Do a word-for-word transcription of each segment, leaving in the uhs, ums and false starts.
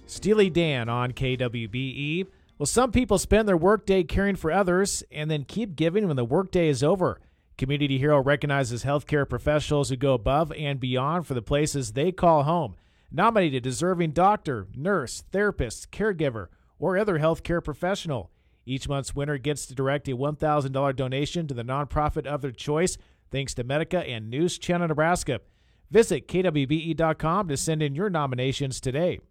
Steely Dan on K W B E. Well, some people spend their workday caring for others and then keep giving when the workday is over. Community Hero recognizes healthcare professionals who go above and beyond for the places they call home. Nominate a deserving doctor, nurse, therapist, caregiver, or other healthcare professional. Each month's winner gets to direct a one thousand dollars donation to the nonprofit of their choice, thanks to Medica and News Channel Nebraska. Visit K W B E dot com to send in your nominations today.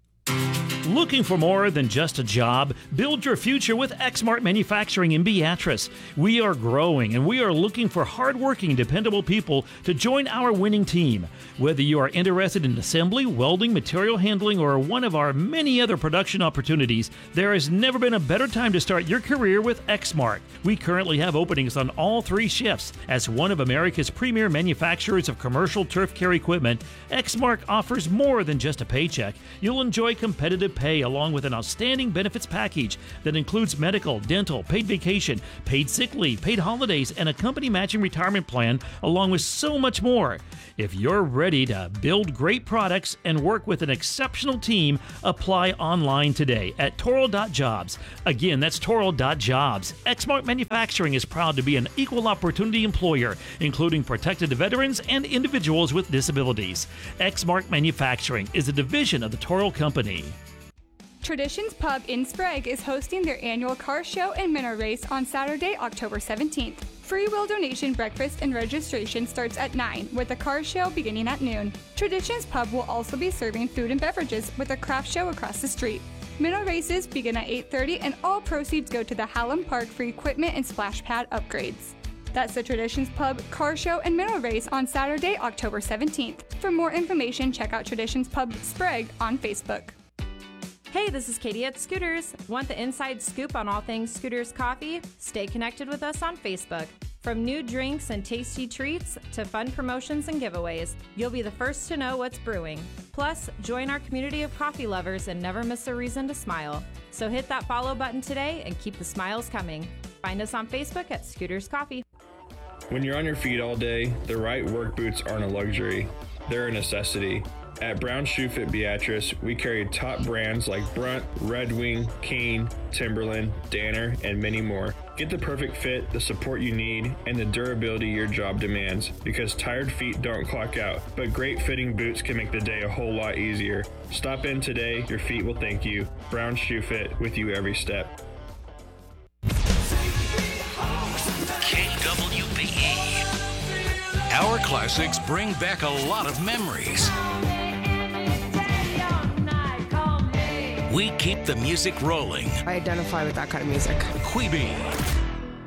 Looking for more than just a job? Build your future with Exmart Manufacturing in Beatrice. We are growing and we are looking for hardworking, dependable people to join our winning team. Whether you are interested in assembly, welding, material handling, or one of our many other production opportunities, there has never been a better time to start your career with Exmart. We currently have openings on all three shifts. As one of America's premier manufacturers of commercial turf care equipment, Exmart offers more than just a paycheck. You'll enjoy competitive pay along with an outstanding benefits package that includes medical, dental, paid vacation, paid sick leave, paid holidays, and a company matching retirement plan, along with so much more. If you're ready to build great products and work with an exceptional team, apply online today at toro dot jobs. Again, that's toro dot jobs. Exmart Manufacturing is proud to be an equal opportunity employer, including protected veterans and individuals with disabilities. Exmart Manufacturing is a division of the Toro Company. Traditions Pub in Sprague is hosting their annual car show and minnow race on Saturday, October seventeenth. Free will donation breakfast and registration starts at nine, with the car show beginning at noon. Traditions Pub will also be serving food and beverages with a craft show across the street. Minnow races begin at eight thirty and all proceeds go to the Hallam Park for equipment and splash pad upgrades. That's the Traditions Pub car show and minnow race on Saturday, October seventeenth. For more information, check out Traditions Pub Sprague on Facebook. Hey, this is Katie at Scooters. Want the inside scoop on all things Scooters Coffee? Stay connected with us on Facebook. From new drinks and tasty treats to fun promotions and giveaways, you'll be the first to know what's brewing. Plus, join our community of coffee lovers and never miss a reason to smile. So hit that follow button today and keep the smiles coming. Find us on Facebook at Scooters Coffee. When you're on your feet all day, the right work boots aren't a luxury. They're a necessity. At Brown Shoe Fit Beatrice, we carry top brands like Brunt, Red Wing, Kane, Timberland, Danner, and many more. Get the perfect fit, the support you need, and the durability your job demands, because tired feet don't clock out, but great fitting boots can make the day a whole lot easier. Stop in today, your feet will thank you. Brown Shoe Fit, with you every step. K W B E. Our classics bring back a lot of memories. We keep the music rolling. I identify with that kind of music. Queeby.